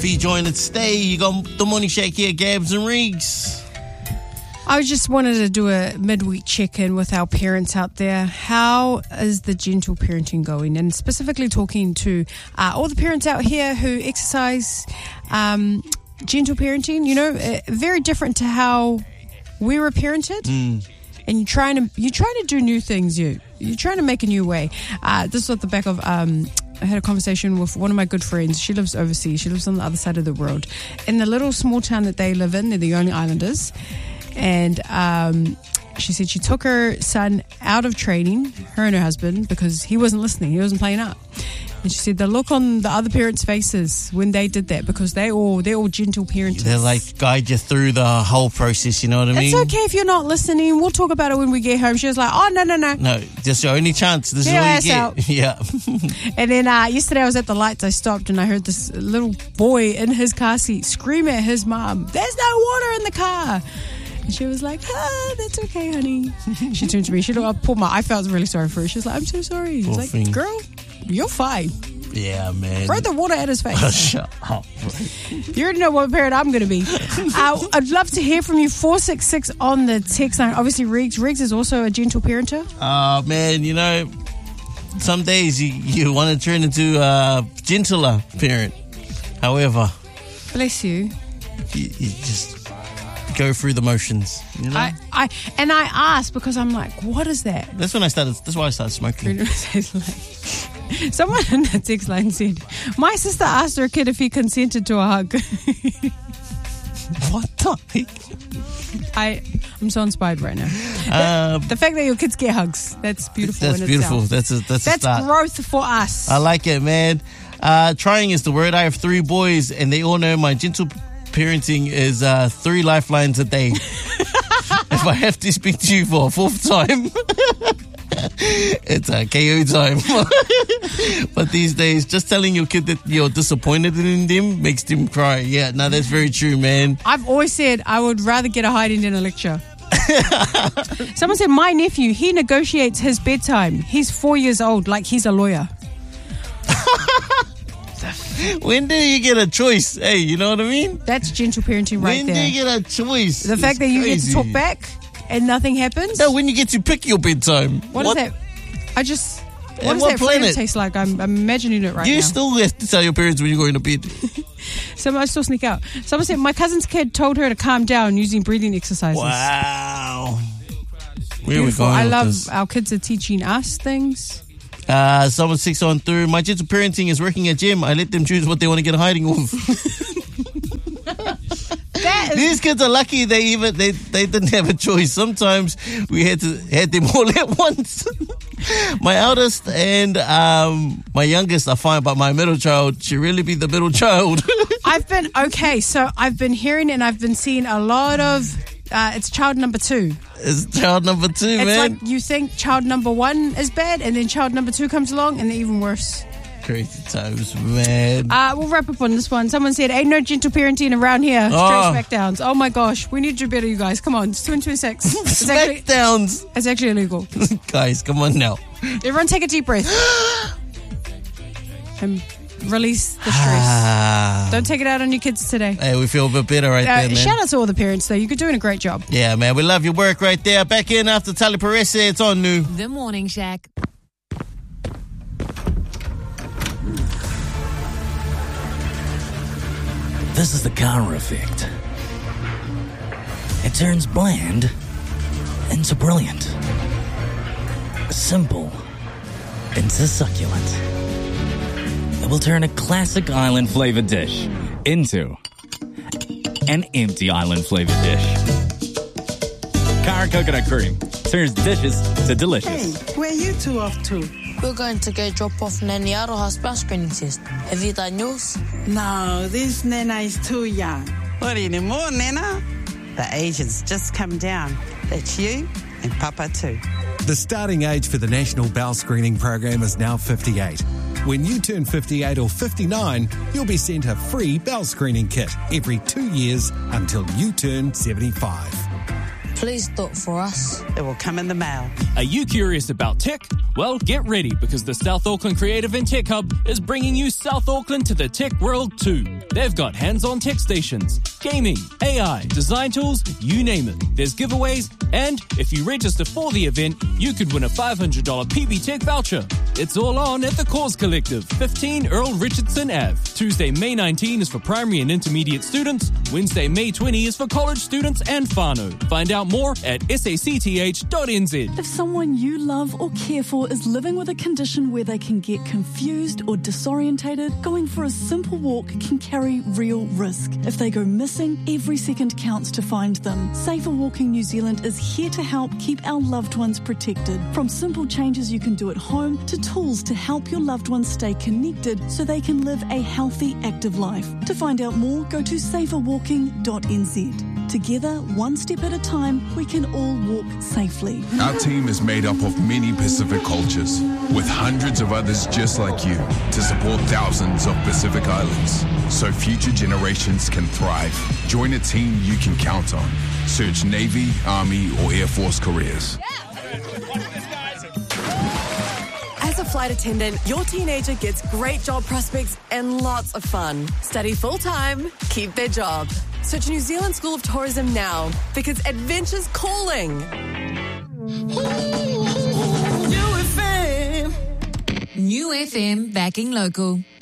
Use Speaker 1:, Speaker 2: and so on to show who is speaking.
Speaker 1: If you join us today, you got the Morning Shake here, Gabs and Riggs.
Speaker 2: I just wanted to do a midweek check-in with our parents out there. How is the gentle parenting going? And specifically talking to all the parents out here who exercise gentle parenting. You know, very different to how we were parented. And you're trying to do new things. You're trying to make a new way. This was at the back of. I had a conversation with one of my good friends. She lives overseas. She lives on the other side of the world. In the little small town that they live in, they're the only islanders. And she said she took her son out of training, her and her husband, because he wasn't listening. He wasn't playing up. And she said the look on the other parents' faces when they did that, because they're all gentle parents.
Speaker 1: They're like guide you through the whole process, you know what I mean?
Speaker 2: It's okay if you're not listening. We'll talk about it when we get home. She was like, oh, no.
Speaker 1: No, just your only chance. This is all you get.
Speaker 2: Out.
Speaker 1: Yeah.
Speaker 2: And then yesterday I was at the lights. I stopped and I heard this little boy in his car seat scream at his mom, there's no water in the car. And she was like, that's okay, honey. She turned to me. I felt really sorry for her. She was like, I'm so sorry. I was like, girl, you're fine.
Speaker 1: Yeah, man.
Speaker 2: Throw the water at his face.
Speaker 1: Shut up.
Speaker 2: You already know what parent I'm going to be. I'd love to hear from you. 466 on the text line. Obviously, Riggs is also a gentle parenter.
Speaker 1: Man, you know, some days you want to turn into a gentler parent. However,
Speaker 2: bless you.
Speaker 1: You just go through the motions, you know?
Speaker 2: I asked because I'm like, what is that?
Speaker 1: That's why I started smoking.
Speaker 2: Someone in the text line said, my sister asked her kid if he consented to a hug.
Speaker 1: What the heck?
Speaker 2: I'm so inspired right now. The fact that your kids get hugs, that's beautiful.
Speaker 1: That's beautiful.
Speaker 2: Itself.
Speaker 1: That's a start.
Speaker 2: Growth for us.
Speaker 1: I like it, man. Trying is the word. I have 3 boys and they all know my gentle parenting is 3 lifelines a day. If I have to speak to you for a 4th time, it's a KO time. But these days, just telling your kid that you're disappointed in them makes them cry. Yeah, no, that's very true, man.
Speaker 2: I've always said I would rather get a hiding than a lecture. Someone said, my nephew, he negotiates his bedtime. He's 4 years old, like he's a lawyer.
Speaker 1: When do you get a choice? Hey, you know what I mean?
Speaker 2: That's gentle parenting right there.
Speaker 1: When do you get a choice?
Speaker 2: The fact that you get to talk back and nothing happens?
Speaker 1: No, when you get to pick your bedtime.
Speaker 2: What is that? What does that freedom taste like? I'm imagining it right now.
Speaker 1: You still have to tell your parents when you're going to bed.
Speaker 2: I still sneak out. Someone said, my cousin's kid told her to calm down using breathing exercises.
Speaker 1: Wow. Where
Speaker 2: Beautiful.
Speaker 1: are we going
Speaker 2: I
Speaker 1: with
Speaker 2: love
Speaker 1: this?
Speaker 2: Our kids are teaching us things.
Speaker 1: Someone 6 on through. My gentle parenting is working at gym. I let them choose what they want to get hiding of. These kids are lucky they didn't have a choice. Sometimes we had them all at once. My eldest and my youngest are fine, but my middle child should really be the middle child.
Speaker 2: I've been hearing and I've been seeing a lot of it's child number 2.
Speaker 1: It's child number 2, man.
Speaker 2: It's like you think child number 1 is bad and then child number 2 comes along and they're even worse.
Speaker 1: Crazy times, man.
Speaker 2: We'll wrap up on this one. Someone said, ain't no gentle parenting around here. Straight smackdowns. Oh my gosh. We need to do better, you guys. Come on. It's 2:26.
Speaker 1: Smackdowns.
Speaker 2: It's actually illegal.
Speaker 1: Guys, come on now.
Speaker 2: Everyone take a deep breath. And release the stress. Don't take it out on your kids today.
Speaker 1: Hey, we feel a bit better there, man.
Speaker 2: Shout out to all the parents, though. You're doing a great job.
Speaker 1: Yeah, man. We love your work right there. Back in after Tali Perez. It's on new.
Speaker 3: The Morning Shack.
Speaker 4: This is the Kara effect. It turns bland into brilliant. Simple into succulent. It will turn a classic island-flavored dish into an empty island-flavored dish. Kara Coconut Cream turns dishes to delicious.
Speaker 5: Hey, where you two off to?
Speaker 6: We're going to go drop off Nanny Aroha's bell screening test. Have you done yours?
Speaker 5: No, this Nana is too young. What anymore, Nana? The age has just come down. That's you and Papa too.
Speaker 7: The starting age for the National Bowel Screening Program is now 58. When you turn 58 or 59, you'll be sent a free bowel screening kit every 2 years until you turn 75.
Speaker 6: Please do it for us.
Speaker 5: It will come in the mail.
Speaker 3: Are you curious about tech? Well, get ready because the South Auckland Creative and Tech Hub is bringing you South Auckland to the tech world too. They've got hands-on tech stations, gaming, AI, design tools, you name it. There's giveaways, and if you register for the event, you could win a $500 PB Tech voucher. It's all on at the Cause Collective, 15 Earl Richardson Ave. Tuesday, May 19 is for primary and intermediate students. Wednesday, May 20 is for college students and whānau. Find out more at sacth.nz.
Speaker 8: If someone you love or care for is living with a condition where they can get confused or disorientated, going for a simple walk can carry real risk. If they go missing, every second counts to find them. Safer Walking New Zealand is here to help keep our loved ones protected. From simple changes you can do at home to tools to help your loved ones stay connected so they can live a healthy, active life. To find out more, go to saferwalking.nz. Together, one step at a time, we can all walk safely.
Speaker 9: Our team is made up of many Pacific cultures, with hundreds of others just like you, to support thousands of Pacific Islands, so future generations can thrive. Join a team you can count on. Search Navy, Army, or Air Force careers.
Speaker 10: As a flight attendant, your teenager gets great job prospects and lots of fun. Study full-time, keep their job. Search New Zealand School of Tourism now, because adventure's calling.
Speaker 11: New FM backing local.